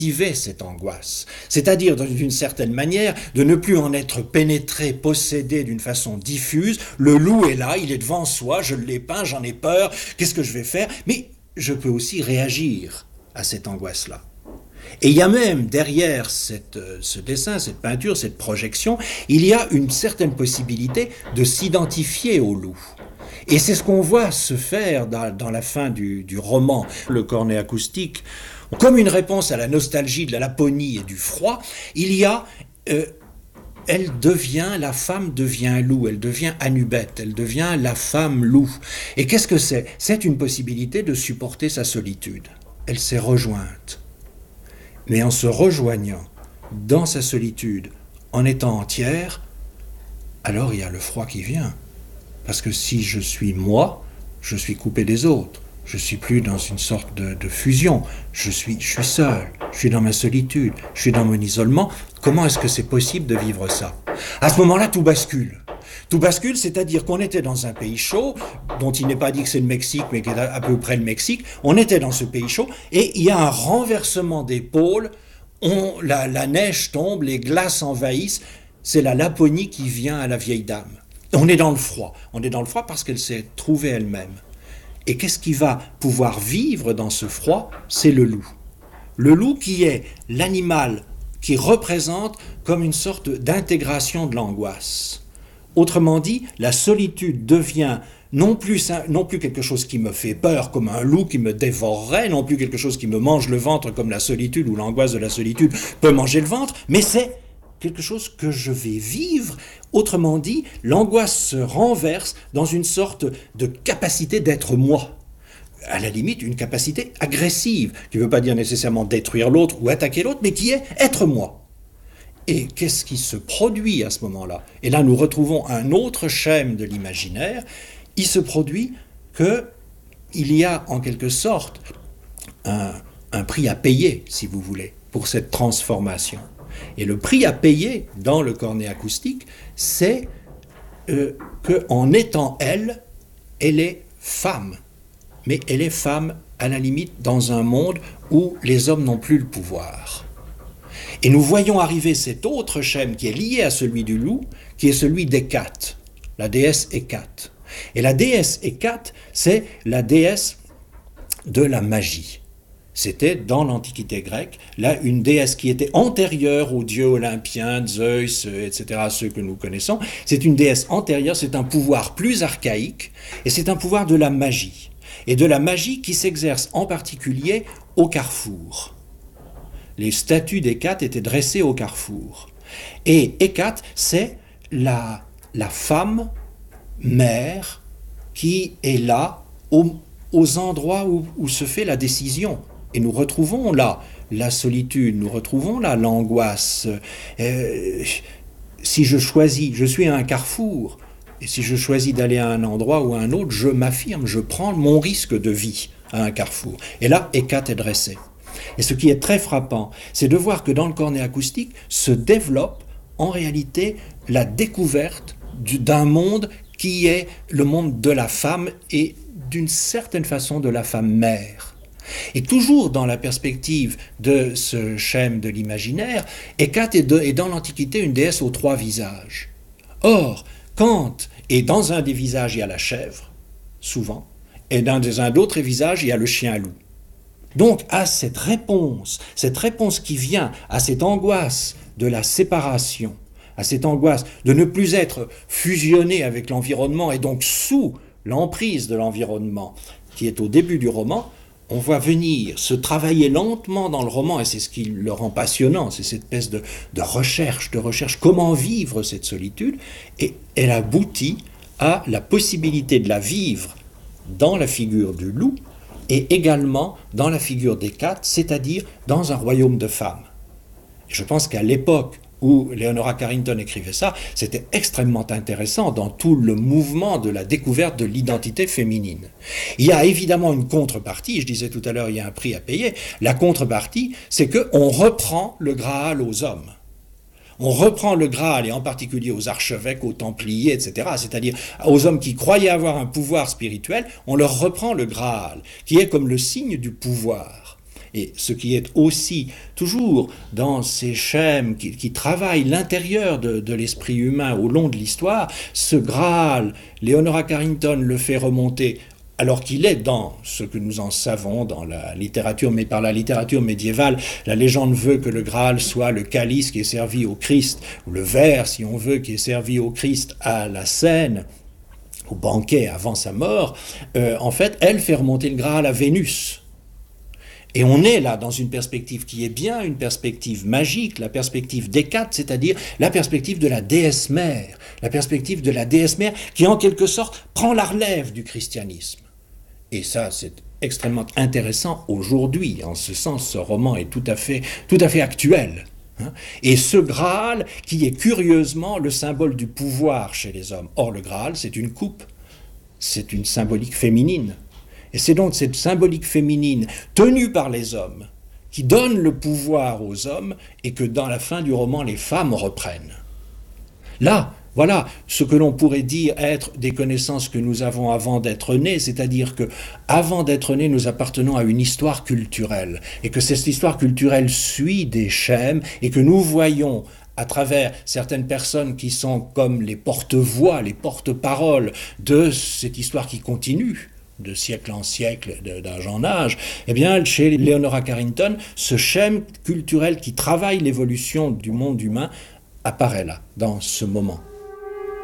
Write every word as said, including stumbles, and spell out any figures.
cette angoisse, c'est-à-dire d'une certaine manière de ne plus en être pénétré, possédé d'une façon diffuse. Le loup est là, il est devant soi, je l'ai peint, j'en ai peur, qu'est-ce que je vais faire? Mais je peux aussi réagir à cette angoisse-là. Et il y a même derrière cette, ce dessin, cette peinture, cette projection, il y a une certaine possibilité de s'identifier au loup. Et c'est ce qu'on voit se faire dans, dans la fin du, du roman. Le cornet acoustique, comme une réponse à la nostalgie de la Laponie et du froid, il y a... Euh, elle devient, la femme devient loup, elle devient Anubète, elle devient la femme loup. Et qu'est-ce que c'est? C'est une possibilité de supporter sa solitude. Elle s'est rejointe. Mais en se rejoignant dans sa solitude, en étant entière, alors il y a le froid qui vient. Parce que si je suis moi, je suis coupé des autres. Je suis plus dans une sorte de, de fusion. Je suis, je suis seul. Je suis dans ma solitude. Je suis dans mon isolement. Comment est-ce que c'est possible de vivre ça? À ce moment-là, tout bascule. Tout bascule, c'est-à-dire qu'on était dans un pays chaud, dont il n'est pas dit que c'est le Mexique, mais qui est à peu près le Mexique. On était dans ce pays chaud, et il y a un renversement des pôles. On, la, la neige tombe, les glaces envahissent. C'est la Laponie qui vient à la vieille dame. On est dans le froid. On est dans le froid parce qu'elle s'est trouvée elle-même. Et qu'est-ce qui va pouvoir vivre dans ce froid? C'est le loup. Le loup qui est l'animal qui représente comme une sorte d'intégration de l'angoisse. Autrement dit, la solitude devient non plus, non plus quelque chose qui me fait peur comme un loup qui me dévorerait, non plus quelque chose qui me mange le ventre comme la solitude ou l'angoisse de la solitude peut manger le ventre, mais c'est quelque chose que je vais vivre. Autrement dit, l'angoisse se renverse dans une sorte de capacité d'être moi. À la limite, une capacité agressive, qui ne veut pas dire nécessairement détruire l'autre ou attaquer l'autre, mais qui est être moi. Et qu'est-ce qui se produit à ce moment-là? Et là, nous retrouvons un autre schème de l'imaginaire. Il se produit qu'il y a en quelque sorte un, un prix à payer, si vous voulez, pour cette transformation. Et le prix à payer dans le cornet acoustique, c'est euh, qu'en étant elle, elle est femme. Mais elle est femme, à la limite, dans un monde où les hommes n'ont plus le pouvoir. Et nous voyons arriver cet autre schème qui est lié à celui du loup, qui est celui d'Hécate, la déesse Hécate. Et la déesse Hécate, c'est la déesse de la magie. C'était, dans l'Antiquité grecque, là, une déesse qui était antérieure aux dieux olympiens, Zeus, et cetera, ceux que nous connaissons. C'est une déesse antérieure, c'est un pouvoir plus archaïque, et c'est un pouvoir de la magie. Et de la magie qui s'exerce en particulier au carrefour. Les statues d'Hécate étaient dressées au carrefour. Et Hécate, c'est la, la femme mère qui est là au, aux endroits où, où se fait la décision. Et nous retrouvons là la solitude, nous retrouvons là l'angoisse. Euh, si je choisis, je suis à un carrefour, et si je choisis d'aller à un endroit ou à un autre, je m'affirme, je prends mon risque de vie à un carrefour. Et là, Hécate est dressée. Et ce qui est très frappant, c'est de voir que dans le cornet acoustique se développe en réalité la découverte du, d'un monde qui est le monde de la femme et d'une certaine façon de la femme mère. Et toujours dans la perspective de ce schème de l'imaginaire, Hécate est, de, est dans l'Antiquité une déesse aux trois visages. Or, quand, et dans un des visages, il y a la chèvre, souvent, et dans un autre visage, il y a le chien-loup. Donc, à cette réponse, cette réponse qui vient à cette angoisse de la séparation, à cette angoisse de ne plus être fusionné avec l'environnement et donc sous l'emprise de l'environnement, qui est au début du roman, on voit venir se travailler lentement dans le roman, et c'est ce qui le rend passionnant, c'est cette espèce de, de recherche, de recherche, comment vivre cette solitude, et elle aboutit à la possibilité de la vivre dans la figure du loup, et également dans la figure d'Hécate, c'est-à-dire dans un royaume de femmes. Je pense qu'à l'époque où Leonora Carrington écrivait ça, c'était extrêmement intéressant dans tout le mouvement de la découverte de l'identité féminine. Il y a évidemment une contrepartie, je disais tout à l'heure, il y a un prix à payer. La contrepartie, c'est qu'on reprend le Graal aux hommes. On reprend le Graal, et en particulier aux archevêques, aux templiers, et cetera, c'est-à-dire aux hommes qui croyaient avoir un pouvoir spirituel, on leur reprend le Graal, qui est comme le signe du pouvoir. Et ce qui est aussi toujours dans ces schèmes qui, qui travaillent l'intérieur de, de l'esprit humain au long de l'histoire, ce Graal, Leonora Carrington le fait remonter alors qu'il est dans ce que nous en savons dans la littérature, mais par la littérature médiévale, la légende veut que le Graal soit le calice qui est servi au Christ, ou le verre, si on veut, qui est servi au Christ à la scène, au banquet avant sa mort. Euh, en fait, elle fait remonter le Graal à Vénus. Et on est là dans une perspective qui est bien une perspective magique, la perspective d'Hécate, c'est-à-dire la perspective de la déesse mère, la perspective de la déesse mère qui en quelque sorte prend la relève du christianisme. Et ça, c'est extrêmement intéressant aujourd'hui. En ce sens, ce roman est tout à fait, tout à fait actuel. Et ce Graal qui est curieusement le symbole du pouvoir chez les hommes. Or, le Graal, c'est une coupe, c'est une symbolique féminine. Et c'est donc cette symbolique féminine tenue par les hommes qui donne le pouvoir aux hommes et que dans la fin du roman, les femmes reprennent. Là, voilà ce que l'on pourrait dire être des connaissances que nous avons avant d'être nés, c'est-à-dire que avant d'être nés, nous appartenons à une histoire culturelle et que cette histoire culturelle suit des schèmes et que nous voyons à travers certaines personnes qui sont comme les porte-voix, les porte-paroles de cette histoire qui continue de siècle en siècle, d'âge en âge, eh bien, chez Leonora Carrington, ce schème culturel qui travaille l'évolution du monde humain apparaît là, dans ce moment.